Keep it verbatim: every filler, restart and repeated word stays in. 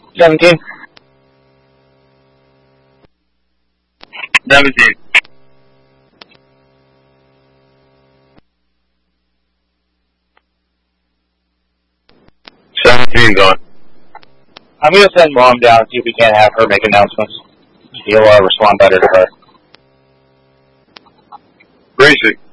Seventeen. Seventeen. Seventeen's on. I'm gonna send Mom down and see if we can't have her make announcements. He'll uh, respond better to her. Basic.